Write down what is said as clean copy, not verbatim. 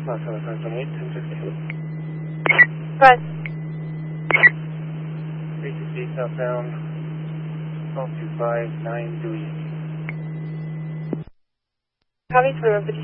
Marcelo 518, 1052. Right. 368 southbound, 1225, 9 Dewey. Copy, 2152.